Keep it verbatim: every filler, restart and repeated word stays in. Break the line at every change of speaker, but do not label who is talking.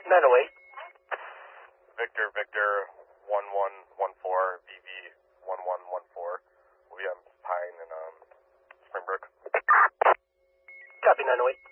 nine oh eight.
Victor, Victor, one one one four, V V, one one one four. We'll be on Pine and um, Springbrook.
Copy, nine oh eight.